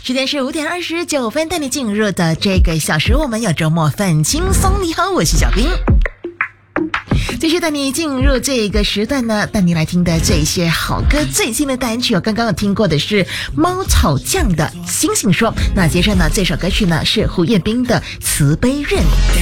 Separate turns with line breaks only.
时间是5:29，带你进入的这个小时，我们有周末很轻松。你好，我是小兵。继续带你进入这个时段呢，带你来听的这些好歌，最新的单曲刚刚有听过的是猫草酱的星星说，那接着呢，这首歌曲呢是胡彦斌的慈悲刃。